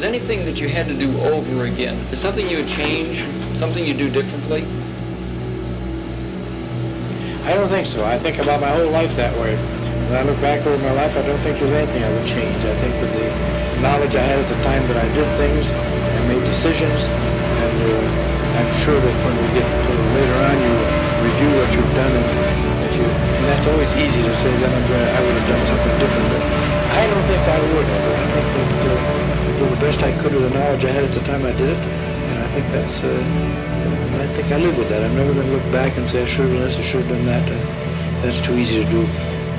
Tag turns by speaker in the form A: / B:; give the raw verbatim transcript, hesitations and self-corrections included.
A: anything that you had to do over again, is something you would change, something you do differently?
B: I don't think so. I think about my whole life that way. When I look back over my life, I don't think there's anything I would change. I think with the knowledge I had at the time that I did things and made decisions, and uh, I'm sure that when we get to later on, you review what you've done, and if you, and that's always easy to say, then I'm gonna, I would have done something different. But I don't think I would. I think that uh, I did the best I could with the knowledge I had at the time I did it, and I think that's. Uh, I think I live with that. I'm never going to look back and say I should have done this, I should have done that. Uh, that's too easy to do.